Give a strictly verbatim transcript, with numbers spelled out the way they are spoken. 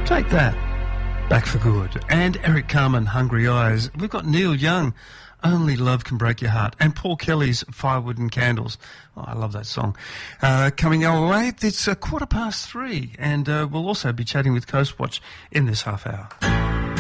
Take that. Back for Good. And Eric Carmen, Hungry Eyes. We've got Neil Young, Only Love Can Break Your Heart. And Paul Kelly's Firewood and Candles. Oh, I love that song. Uh, coming our way, it's a quarter past three. And uh, we'll also be chatting with Coastwatch in this half hour.